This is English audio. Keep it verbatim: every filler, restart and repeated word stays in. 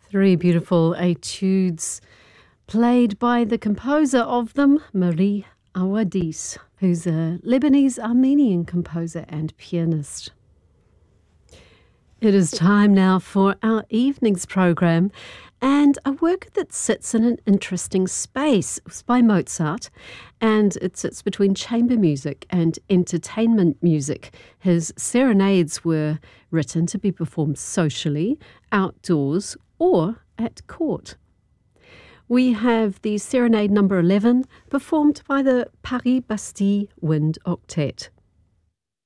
Three beautiful etudes played by the composer of them, Marie Awadis, who's a Lebanese-Armenian composer and pianist. It is time now for our evening's program, and a work that sits in an interesting space. It's by Mozart, and it sits between chamber music and entertainment music. His serenades were written to be performed socially, outdoors, or at court. We have the Serenade number eleven, performed by the Paris Bastille Wind Octet.